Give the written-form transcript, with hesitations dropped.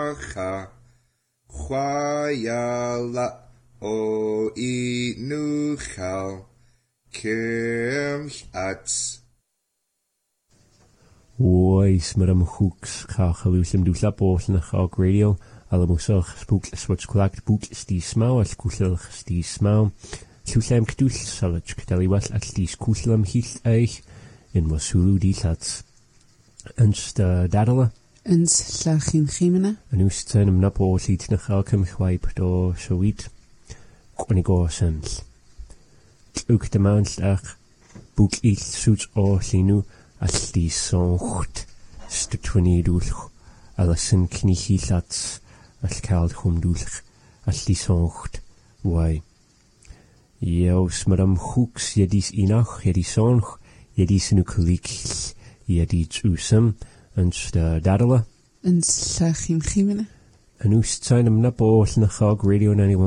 macha chwayala o inuchal kemch ats. Oes, maar am hoeks ga geluisem doosla boosnach ook radio. Alle moesach spook swatch kwakt boek stie smau als kusel stie smau. Tusem ktus salach ktali was at stie kuselam hil eich in wasulu die lats. Ens dadala. Ens lachin chimena. En nu zijn hem napo ziet nach elkem chwaip do zoiet. Kwanigo sens. Ook de maandag boek iets zoets o linu als die zongt. Stutwani doelch. Alles een knie lats. Als kaal chum doelch. Als die zongt. Wai. Jeus, maar am hoeks jedis inach, jedis zongt. Jedis nukulik. Jedis usem. Ens dadala. Ens lachin chimena. En nu zijn hem napo nach radio 91.